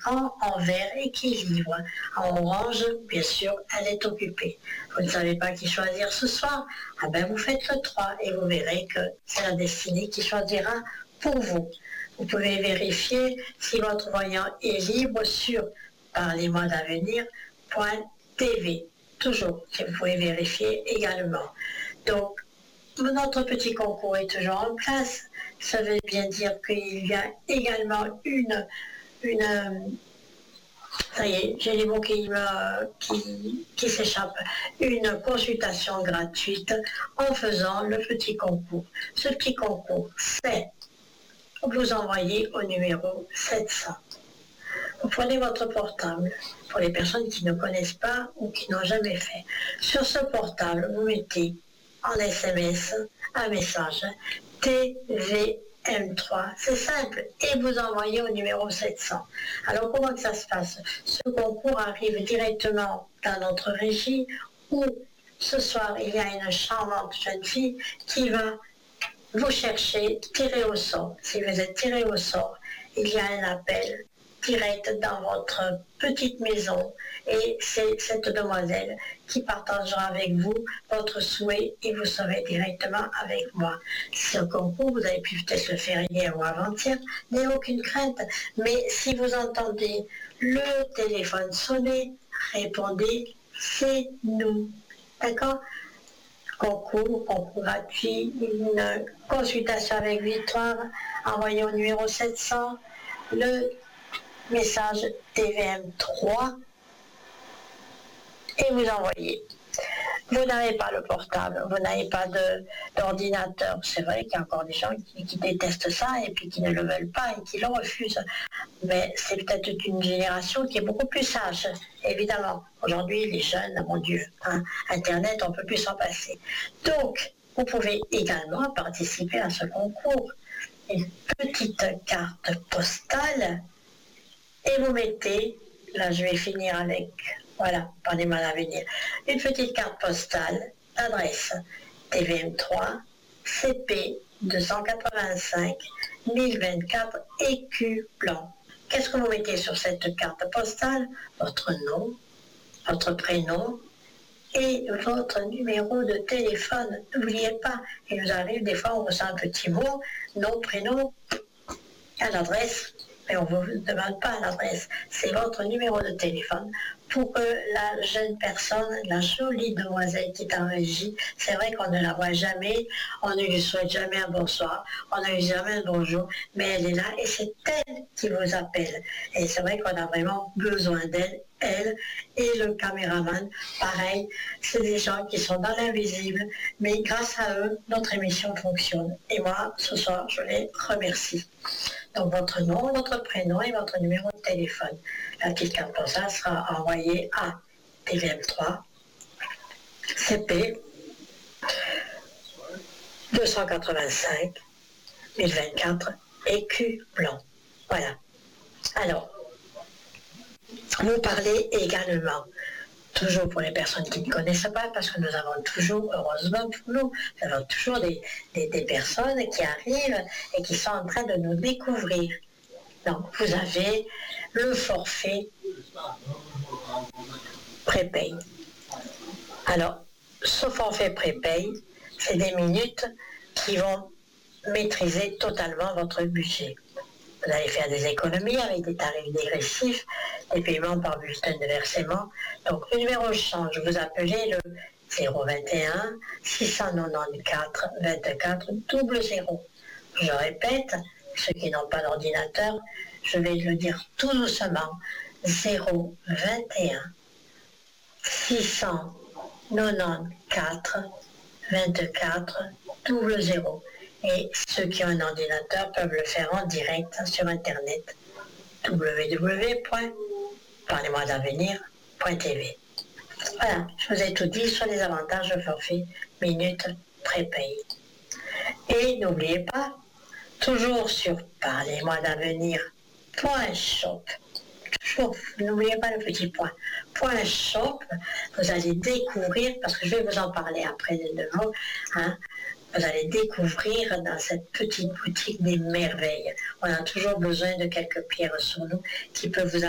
écran en vert équilibre. En orange, bien sûr, elle est occupée. Vous ne savez pas qui choisir ce soir? Ah ben vous faites le 3 et vous verrez que c'est la destinée qui choisira pour vous. Vous pouvez vérifier si votre voyant est libre sur parlez-moi d'avenir.tv. Toujours, si vous pouvez vérifier également. Donc, notre petit concours est toujours en place. Ça veut bien dire qu'il y a également ça y est, j'ai les mots qui s'échappent. Une consultation gratuite en faisant le petit concours. Ce petit concours, c'est vous envoyez au numéro 700. Vous prenez votre portable, pour les personnes qui ne connaissent pas ou qui n'ont jamais fait. Sur ce portable, vous mettez en SMS un message TVM3. C'est simple. Et vous envoyez au numéro 700. Alors comment que ça se passe? Ce concours arrive directement dans notre régie où ce soir, il y a une charmante jeune fille qui va vous chercher, tirer au sort. Si vous êtes tiré au sort, il y a un appel direct dans votre petite maison et c'est cette demoiselle qui partagera avec vous votre souhait et vous serez directement avec moi. Ce concours, vous avez pu peut-être le faire hier ou avant-hier, n'ayez aucune crainte, mais si vous entendez le téléphone sonner, répondez, c'est nous. D'accord? Concours gratuit, une consultation avec victoire, envoyez au numéro 700 le message TVM3 et vous envoyez. Vous n'avez pas le portable, vous n'avez pas d'ordinateur. C'est vrai qu'il y a encore des gens qui détestent ça et puis qui ne le veulent pas et qui le refusent. Mais c'est peut-être une génération qui est beaucoup plus sage, évidemment. Aujourd'hui, les jeunes, mon Dieu, Internet, on ne peut plus s'en passer. Donc, vous pouvez également participer à ce concours. Une petite carte postale et vous mettez, là je vais finir avec, voilà, parlez-moi d'avenir, une petite carte postale, adresse TVM3, CP 285 1024 EQ blanc. Qu'est-ce que vous mettez sur cette carte postale? Votre nom, votre prénom et votre numéro de téléphone. N'oubliez pas, il nous arrive des fois on reçoit un petit mot, nom, prénom, à l'adresse, mais on ne vous demande pas l'adresse, c'est votre numéro de téléphone pour que la jeune personne, la jolie demoiselle qui est en régie, c'est vrai qu'on ne la voit jamais, on ne lui souhaite jamais un bonsoir, on ne lui dit jamais un bonjour, mais elle est là et c'est elle qui vous appelle. Et c'est vrai qu'on a vraiment besoin d'elle, elle et le caméraman, pareil, c'est des gens qui sont dans l'invisible, mais grâce à eux, notre émission fonctionne. Et moi, ce soir, je les remercie. Donc votre nom, votre prénom et votre numéro de téléphone. La petite carte postale sera envoyée à TVM3, CP 285 1024 EQ blanc. Voilà. Alors, vous parlez également, toujours pour les personnes qui ne connaissent pas, parce que nous avons toujours, heureusement pour nous, nous avons toujours des personnes qui arrivent et qui sont en train de nous découvrir. Donc, vous avez le forfait prépay. Alors, ce forfait prépay, c'est des minutes qui vont maîtriser totalement votre budget. Vous allez faire des économies avec des tarifs dégressifs, des paiements par bulletin de versement. Donc, le numéro de change, vous appelez le 021 694 24 00. Je répète, ceux qui n'ont pas d'ordinateur, je vais le dire tout doucement, 021 694 24 00. Et ceux qui ont un ordinateur peuvent le faire en direct sur Internet. www.parlez-moi-d'avenir.tv. Voilà, je vous ai tout dit sur les avantages de forfait minutes prépay. Et n'oubliez pas, toujours sur parlez-moi-d'avenir.shop. Toujours, n'oubliez pas le petit point. .shop, vous allez découvrir, parce que je vais vous en parler après de mots, vous allez découvrir dans cette petite boutique des merveilles. On a toujours besoin de quelques pierres sur nous qui peuvent vous